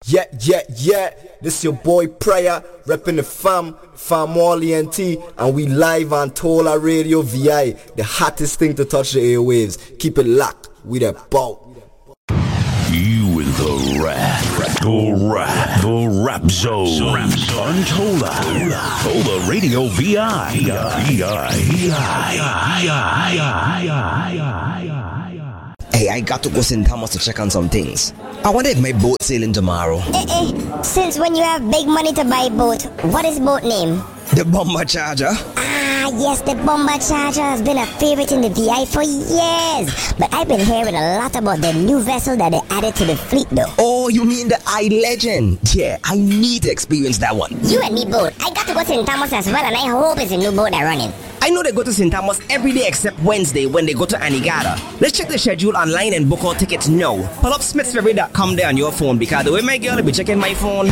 Yeah. This your boy Prayer, repping the fam Orleans T, and we live on Tola Radio VI, the hottest thing to touch the airwaves. Keep it locked, we the boat. You with the rap zone. On Tola Radio VI. Hey, I got to go St. Thomas to check on some things. I wonder if my boat's sailing tomorrow. Since when you have big money to buy boat, what is boat name? The Bomber Charger. Ah, yes, the Bomber Charger has been a favorite in the VI for years. But I've been hearing a lot about the new vessel that they added to the fleet though. Oh, you mean the I-Legend? Yeah, I need to experience that one. You and me both. I got to go to St. Thomas as well, and I hope it's a new boat they're running. I know they go to St. Thomas every day except Wednesday when they go to Anegada. Let's check the schedule online and book our tickets now. Pull up smithsferry.com there on your phone, because the way my girl will be checking my phone.